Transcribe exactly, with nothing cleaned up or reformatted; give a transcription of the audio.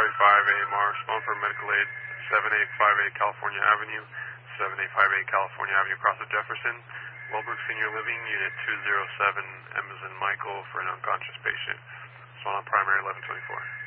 five A M R, respond for medical aid, seven eight five eight California Avenue, seven eight five eight California Avenue, across the Jefferson. Wellbrook Senior Living, Unit two oh seven, M as in Michael, for an unconscious patient. Respond on primary eleven twenty-four.